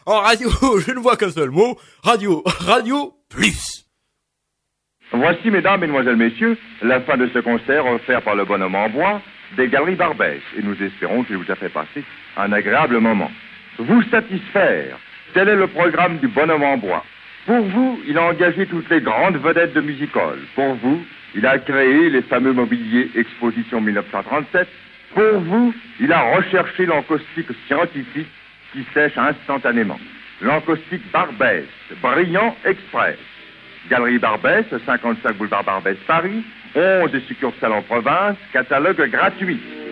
En radio, je ne vois qu'un seul mot. Radio, radio, plus. Voici, mesdames, mesdemoiselles, messieurs, la fin de ce concert offert par le bonhomme en bois des Galeries Barbès. Et nous espérons qu'il vous a fait passer un agréable moment. Vous satisfaire, tel est le programme du bonhomme en bois. Pour vous, il a engagé toutes les grandes vedettes de music-hall. Pour vous, il a créé les fameux mobiliers Exposition 1937. Pour vous, il a recherché l'encaustique scientifique qui sèche instantanément. L'encaustique Barbès, brillant express. Galerie Barbès, 55 boulevard Barbès, Paris, 11 succursales en province, catalogue gratuit.